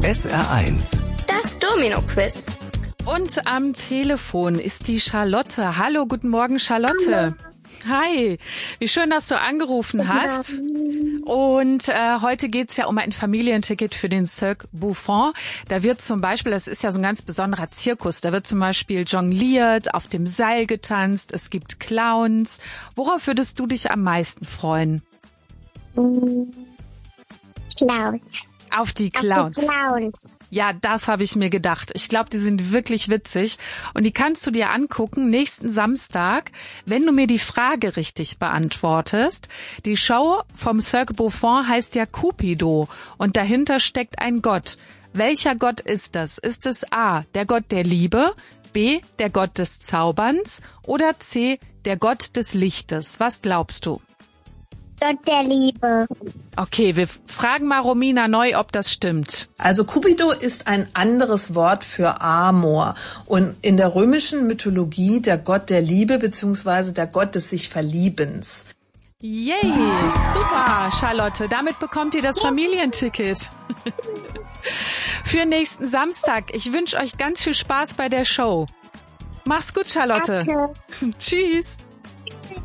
SR1. Das Domino-Quiz. Und am Telefon ist die Charlotte. Hallo, guten Morgen, Charlotte. Hallo. Hi, wie schön, dass du angerufen hast. Und heute geht's ja um ein Familienticket für den Cirque Buffon. Da wird zum Beispiel, das ist ja so ein ganz besonderer Zirkus, da wird zum Beispiel jongliert, auf dem Seil getanzt, es gibt Clowns. Worauf würdest du dich am meisten freuen? Clowns. Auf die Clowns. Auf die Clowns. Ja, das habe ich mir gedacht. Ich glaube, die sind wirklich witzig. Und die kannst du dir angucken nächsten Samstag, wenn du mir die Frage richtig beantwortest. Die Show vom Cirque Buffon heißt ja Cupido und dahinter steckt ein Gott. Welcher Gott ist das? Ist es A, der Gott der Liebe, B, der Gott des Zauberns oder C, der Gott des Lichtes? Was glaubst du? Gott der Liebe. Okay, wir fragen mal Romina neu, ob das stimmt. Also Cupido ist ein anderes Wort für Amor und in der römischen Mythologie der Gott der Liebe bzw. der Gott des sich Verliebens. Yay, super, Charlotte. Damit bekommt ihr das Familienticket. Für nächsten Samstag. Ich wünsche euch ganz viel Spaß bei der Show. Mach's gut, Charlotte. Danke. Tschüss.